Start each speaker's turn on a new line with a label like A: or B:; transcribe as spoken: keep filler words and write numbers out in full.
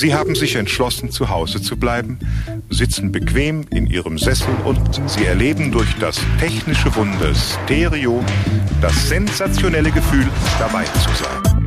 A: Sie haben sich entschlossen, zu Hause zu bleiben, sitzen bequem in ihrem Sessel und sie erleben durch das technische Wunder Stereo das sensationelle Gefühl, dabei zu sein.